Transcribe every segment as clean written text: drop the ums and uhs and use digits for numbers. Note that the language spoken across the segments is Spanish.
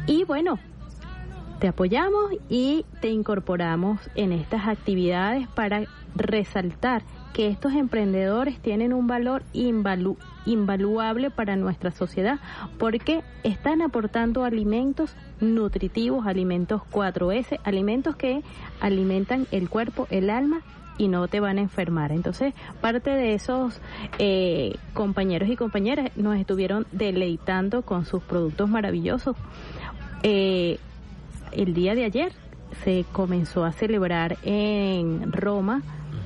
Y bueno, te apoyamos y te incorporamos en estas actividades para resaltar que estos emprendedores tienen un valor invaluable para nuestra sociedad, porque están aportando alimentos nutritivos, alimentos 4S, alimentos que alimentan el cuerpo, el alma y no te van a enfermar. Entonces, parte de esos compañeros y compañeras nos estuvieron deleitando con sus productos maravillosos. El día de ayer se comenzó a celebrar en Roma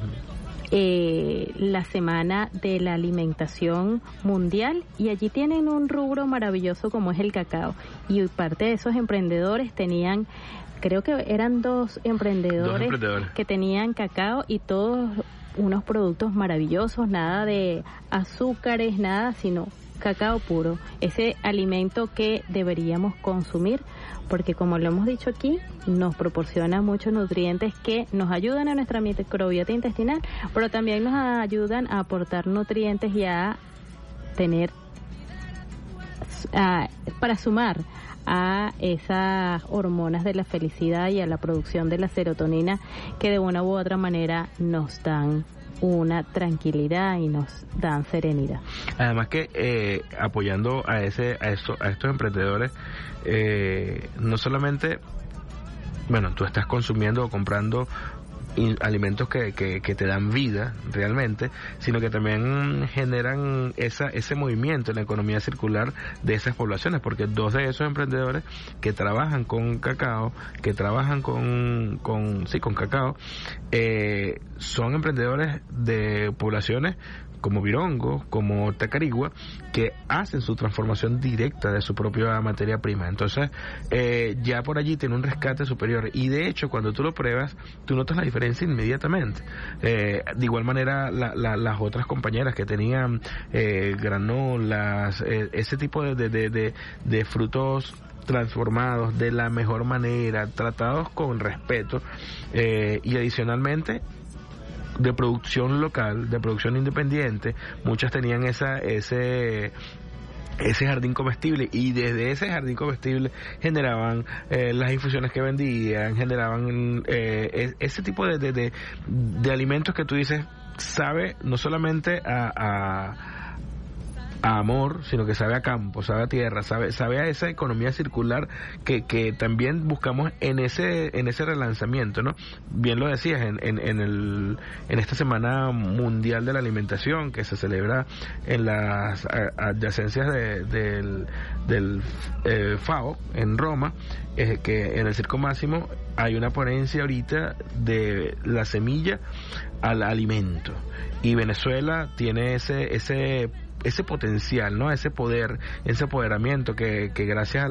la Semana de la Alimentación Mundial, y allí tienen un rubro maravilloso como es el cacao, y parte de esos emprendedores tenían, creo que eran dos emprendedores que tenían cacao y todos unos productos maravillosos, nada de azúcares, nada, sino cacao puro, ese alimento que deberíamos consumir, porque como lo hemos dicho aquí, nos proporciona muchos nutrientes que nos ayudan a nuestra microbiota intestinal, pero también nos ayudan a aportar nutrientes y a tener, para sumar a esas hormonas de la felicidad y a la producción de la serotonina, que de una u otra manera nos dan una tranquilidad y nos dan serenidad. Además que apoyando a estos emprendedores, no solamente, bueno, tú estás consumiendo o comprando alimentos que te dan vida realmente, sino que también generan ese movimiento en la economía circular de esas poblaciones, porque dos de esos emprendedores que trabajan con cacao, que trabajan con cacao, son emprendedores de poblaciones como Virongo, como Tacarigua, que hacen su transformación directa de su propia materia prima. Entonces, ya por allí tiene un rescate superior, y de hecho, cuando tú lo pruebas, tú notas la diferencia inmediatamente. De igual manera, las otras compañeras que tenían granolas, ese tipo de frutos transformados de la mejor manera, tratados con respeto, y adicionalmente de producción local, de producción independiente. Muchas tenían ese jardín comestible, y desde ese jardín comestible generaban las infusiones que vendían, generaban ese tipo de alimentos que tú dices, sabe no solamente a amor, sino que sabe a campo, sabe a tierra, sabe a esa economía circular que también buscamos en ese relanzamiento, ¿no? Bien lo decías, en esta Semana Mundial de la Alimentación, que se celebra en las adyacencias del FAO en Roma, que en el Circo Máximo hay una ponencia ahorita de la semilla al alimento, y Venezuela tiene ese potencial, ¿no? Ese poder, ese empoderamiento que gracias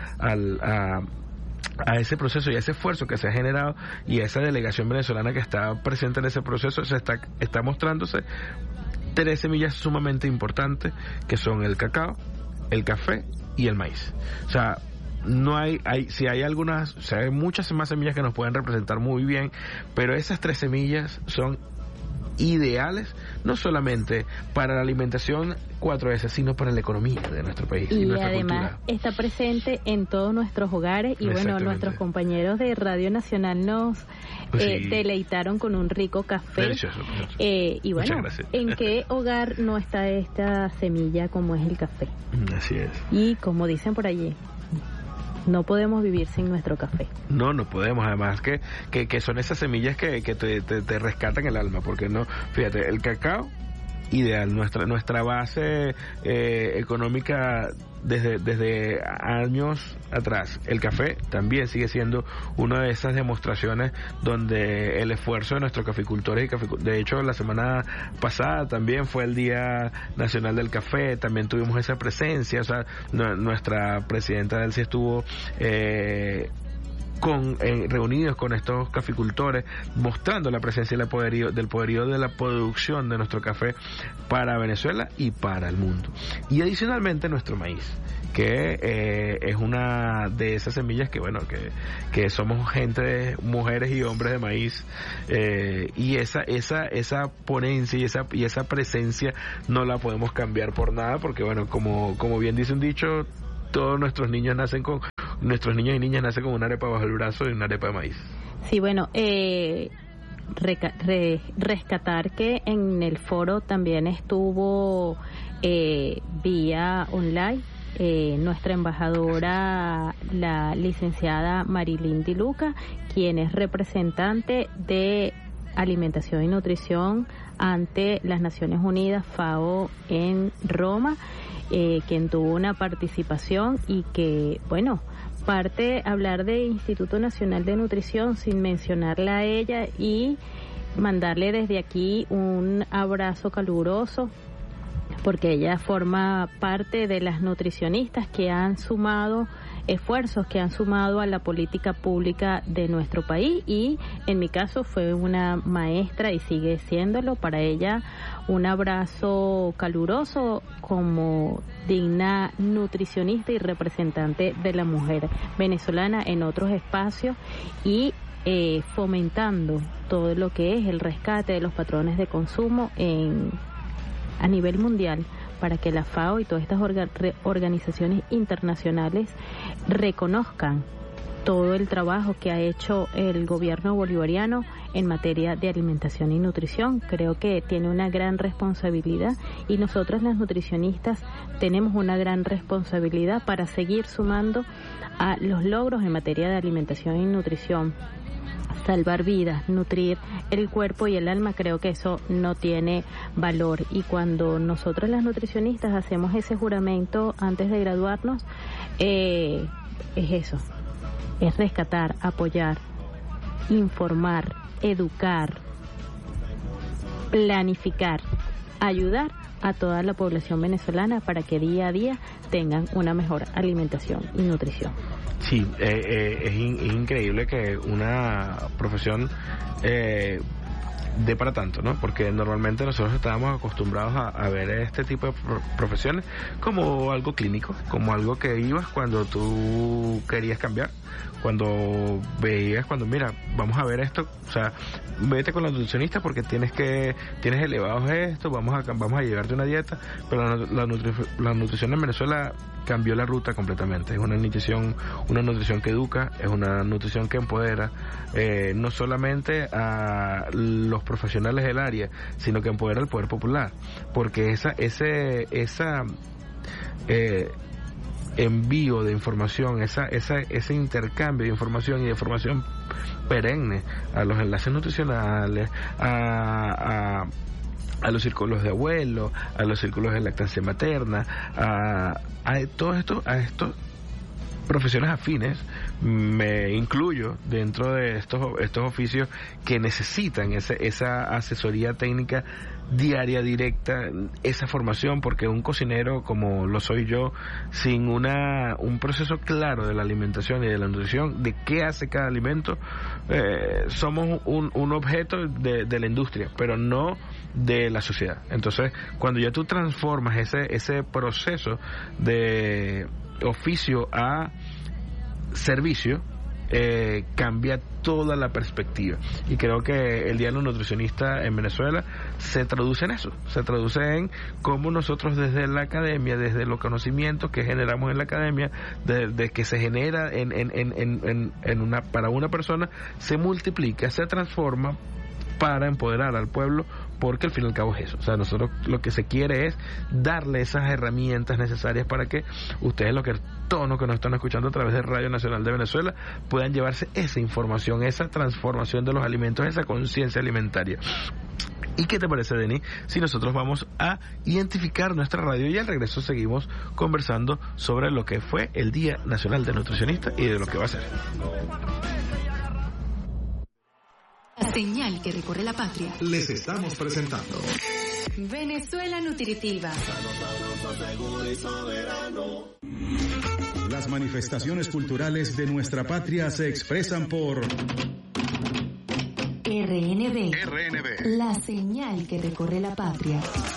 a ese proceso y a ese esfuerzo que se ha generado, y a esa delegación venezolana que está presente en ese proceso, está mostrándose 3 semillas sumamente importantes, que son el cacao, el café y el maíz. O sea, no hay muchas más semillas que nos pueden representar muy bien, pero esas 3 semillas son ideales no solamente para la alimentación 4S, sino para la economía de nuestro país y nuestra además cultura. Está presente en todos nuestros hogares, y bueno, nuestros compañeros de Radio Nacional nos deleitaron con un rico café. Delicioso. Y bueno, ¿en qué hogar no está esta semilla como es el café? Así es. Y como dicen por allí, no podemos vivir sin nuestro café. No podemos, además que son esas semillas que te rescatan el alma, porque no, fíjate, el cacao, ideal, nuestra base económica desde años atrás. El café también sigue siendo una de esas demostraciones donde el esfuerzo de nuestros caficultores de hecho, la semana pasada también fue el Día Nacional del Café, también tuvimos esa presencia, o sea, nuestra presidenta del CIE estuvo reunidos con estos caficultores, mostrando la presencia del poderío de la producción de nuestro café para Venezuela y para el mundo. Y adicionalmente nuestro maíz, que es una de esas semillas que bueno, que somos gente, mujeres y hombres de maíz, y esa ponencia y esa presencia no la podemos cambiar por nada, porque bueno, como bien dice un dicho, todos nuestros niños nacen nuestros niños y niñas nacen con una arepa bajo el brazo y una arepa de maíz. Sí, bueno, rescatar que en el foro también estuvo vía online nuestra embajadora, la licenciada Marilyn Di Luca, quien es representante de Alimentación y Nutrición ante las Naciones Unidas, FAO, en Roma, quien tuvo una participación y que, bueno, hablar de Instituto Nacional de Nutrición sin mencionarla a ella y mandarle desde aquí un abrazo caluroso, porque ella forma parte de las nutricionistas que han sumado esfuerzos, que han sumado a la política pública de nuestro país, y en mi caso fue una maestra y sigue siéndolo. Para ella un abrazo caluroso como digna nutricionista y representante de la mujer venezolana en otros espacios y fomentando todo lo que es el rescate de los patrones de consumo a nivel mundial, para que la FAO y todas estas organizaciones internacionales reconozcan todo el trabajo que ha hecho el gobierno bolivariano en materia de alimentación y nutrición. Creo que tiene una gran responsabilidad y nosotros las nutricionistas tenemos una gran responsabilidad para seguir sumando a los logros en materia de alimentación y nutrición. Salvar vidas, nutrir el cuerpo y el alma, creo que eso no tiene valor. Y cuando nosotros las nutricionistas hacemos ese juramento antes de graduarnos, es eso, es rescatar, apoyar, informar, educar, planificar, ayudar a toda la población venezolana para que día a día tengan una mejor alimentación y nutrición. Sí, es increíble que una profesión dé para tanto, ¿no? Porque normalmente nosotros estábamos acostumbrados a ver este tipo de profesiones como algo clínico, como algo que ibas cuando tú querías cambiar, cuando mira, vamos a ver esto, o sea, vete con la nutricionista porque tienes elevados esto, vamos a llevarte una dieta, pero la nutrición en Venezuela cambió la ruta completamente. Es una nutrición que educa, es una nutrición que empodera, no solamente a los profesionales del área, sino que empodera al poder popular, porque ese envío de información, ese intercambio de información y de formación perenne a los enlaces nutricionales, a los círculos de abuelos, a los círculos de lactancia materna, a estos profesiones afines, me incluyo dentro de estos oficios que necesitan esa asesoría técnica diaria, directa, esa formación, porque un cocinero como lo soy yo, sin un proceso claro de la alimentación y de la nutrición, de qué hace cada alimento, somos un objeto de la industria, pero no de la sociedad. Entonces, cuando ya tú transformas ese proceso de oficio a servicio, cambia toda la perspectiva, y creo que el Día del Nutricionista en Venezuela se traduce en eso, se traduce en cómo nosotros desde la academia, desde los conocimientos que generamos en la academia, de que se genera para una persona, se multiplica, se transforma para empoderar al pueblo, porque al fin y al cabo es eso. O sea, nosotros lo que se quiere es darle esas herramientas necesarias para que ustedes, todos los que nos están escuchando a través de Radio Nacional de Venezuela, puedan llevarse esa información, esa transformación de los alimentos, esa conciencia alimentaria. ¿Y qué te parece, Denis, si nosotros vamos a identificar nuestra radio y al regreso seguimos conversando sobre lo que fue el Día Nacional del Nutricionista y de lo que va a ser? La señal que recorre la patria. Les estamos presentando Venezuela Nutritiva. Las manifestaciones culturales de nuestra patria se expresan por RNB. La señal que recorre la patria.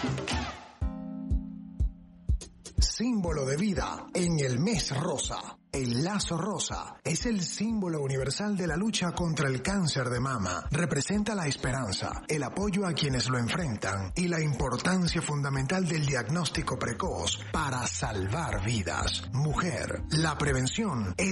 Símbolo de vida en el mes rosa. El lazo rosa es el símbolo universal de la lucha contra el cáncer de mama. Representa la esperanza, el apoyo a quienes lo enfrentan y la importancia fundamental del diagnóstico precoz para salvar vidas. Mujer, la prevención es